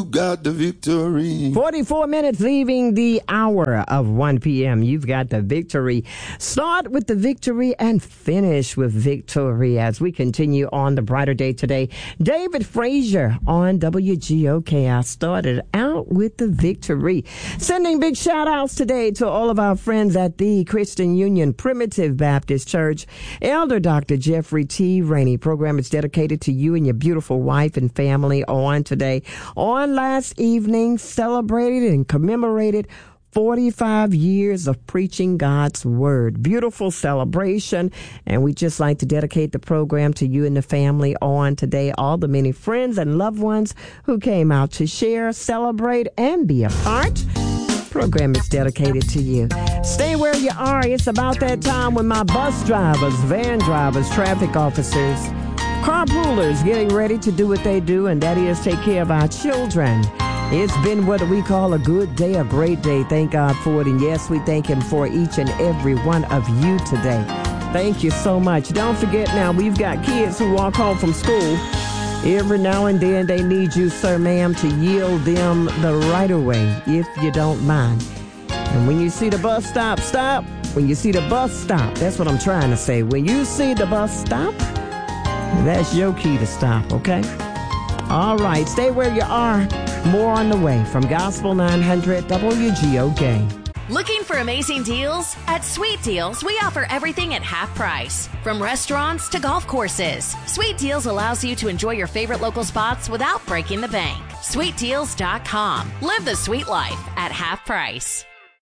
You got the victory. 44 minutes leaving the hour of 1 p.m. You've got the victory. Start with the victory and finish with victory as we continue on the brighter day today. David Frazier on WGOK. I started out with the victory. Sending big shout outs today to all of our friends at the Christian Union Primitive Baptist Church. Elder Dr. Jeffrey T. Rainey. Program is dedicated to you and your beautiful wife and family on today. On last evening, celebrated and commemorated 45 years of preaching God's word. Beautiful celebration. And we just like to dedicate the program to you and the family on today. All the many friends and loved ones who came out to share, celebrate, and be a part. Program is dedicated to you. Stay where you are. It's about that time when my bus drivers, van drivers, traffic officers, carpoolers getting ready to do what they do, and that is take care of our children. It's been what we call a good day, a great day. Thank God for it. And yes, we thank him for each and every one of you today. Thank you so much. Don't forget now, we've got kids who walk home from school. Every now and then they need you, sir, ma'am, to yield them the right of way, if you don't mind. And when you see the bus stop, stop. When you see the bus stop, that's what I'm trying to say. When you see the bus stop, that's your key to stop, okay? All right, stay where you are. More on the way from Gospel 900 WGOK. Looking for amazing deals? At Sweet Deals, we offer everything at half price. From restaurants to golf courses, Sweet Deals allows you to enjoy your favorite local spots without breaking the bank. SweetDeals.com. Live the sweet life at half price.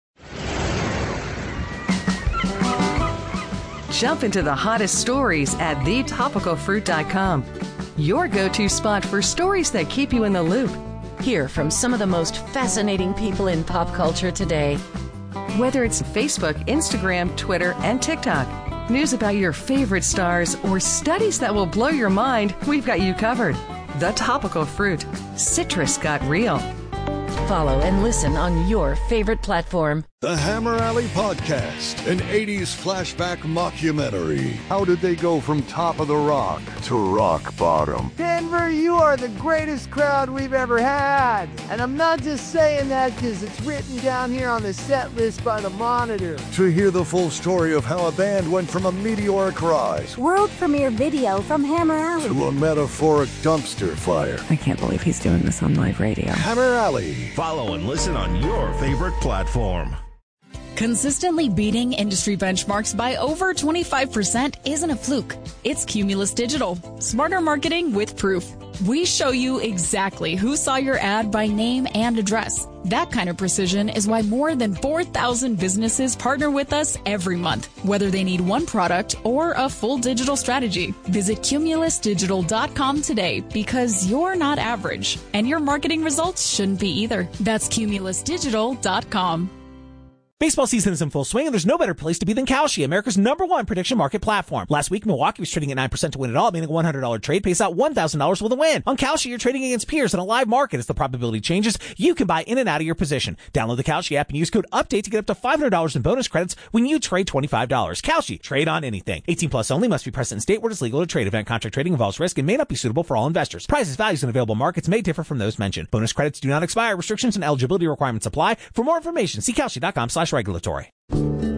Jump into the hottest stories at thetopicalfruit.com. Your go-to spot for stories that keep you in the loop. Hear from some of the most fascinating people in pop culture today. Whether it's Facebook, Instagram, Twitter, and TikTok, news about your favorite stars, or studies that will blow your mind, we've got you covered. The Topical Fruit. Citrus got real. Follow and listen on your favorite platform. The Hammer Alley Podcast, an 80s flashback mockumentary. How did they go from top of the rock to rock bottom? Denver, you are the greatest crowd we've ever had. And I'm not just saying that because it's written down here on the set list by the Monitor. To hear the full story of how a band went from a meteoric rise, world premiere video from Hammer Alley, to a metaphoric dumpster fire. I can't believe he's doing this on live radio. Hammer Alley. Follow and listen on your favorite platform. Consistently beating industry benchmarks by over 25% isn't a fluke. It's Cumulus Digital. Smarter marketing with proof. We show you exactly who saw your ad by name and address. That kind of precision is why more than 4,000 businesses partner with us every month, whether they need one product or a full digital strategy. Visit cumulusdigital.com today because you're not average, and your marketing results shouldn't be either. That's cumulusdigital.com. Baseball season is in full swing, and there's no better place to be than Kalshi, America's #1 prediction market platform. Last week, Milwaukee was trading at 9% to win it all, meaning a $100 trade pays out $1,000 with a win. On Kalshi, you're trading against peers in a live market. As the probability changes, you can buy in and out of your position. Download the Kalshi app and use code UPDATE to get up to $500 in bonus credits when you trade $25. Kalshi, trade on anything. 18 plus only, must be present in state where it's legal to trade. Event contract trading involves risk and may not be suitable for all investors. Prices, values, and available markets may differ from those mentioned. Bonus credits do not expire. Restrictions and eligibility requirements apply. For more information, see Kalshi.com/regulatory.